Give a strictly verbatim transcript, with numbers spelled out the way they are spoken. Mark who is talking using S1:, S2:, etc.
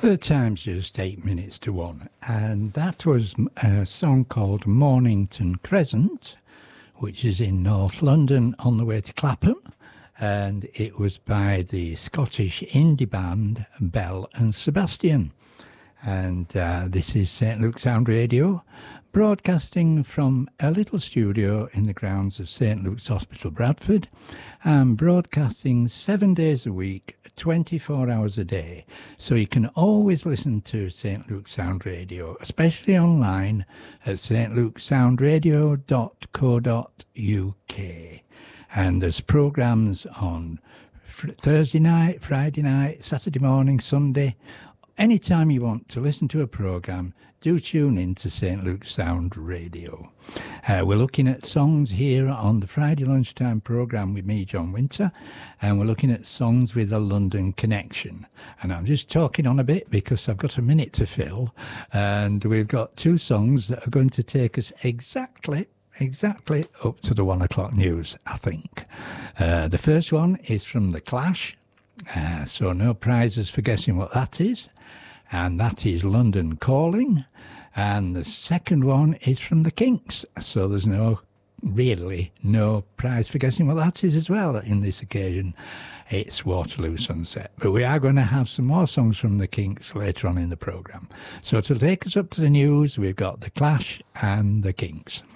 S1: The time's just eight minutes to one, and that was a song called Mornington Crescent, which is in North London on the way to Clapham, and it was by the Scottish indie band Belle and Sebastian. And uh, this is Saint Luke Sound Radio, broadcasting from a little studio in the grounds of Saint Luke's Hospital, Bradford, and broadcasting seven days a week, twenty-four hours a day. So you can always listen to Saint Luke Sound Radio, especially online at s t luke sound radio dot co dot u k. And there's programmes on Thursday night, Friday night, Saturday morning, Sunday. Anytime you want to listen to a programme, do tune in to Saint Luke Sound Radio. Uh, we're looking at songs here on the Friday lunchtime programme with me, John Winter, and we're looking at songs with a London connection. And I'm just talking on a bit because I've got a minute to fill, and we've got two songs that are going to take us exactly exactly up to the one o'clock news, I think. Uh, the first one is from The Clash, uh, so no prizes for guessing what that is. And that is London Calling. And the second one is from the Kinks. So there's no, really, no prize for guessing what that is as well in this occasion. It's Waterloo Sunset. But we are going to have some more songs from the Kinks later on in the programme. So to take us up to the news, we've got The Clash and the Kinks.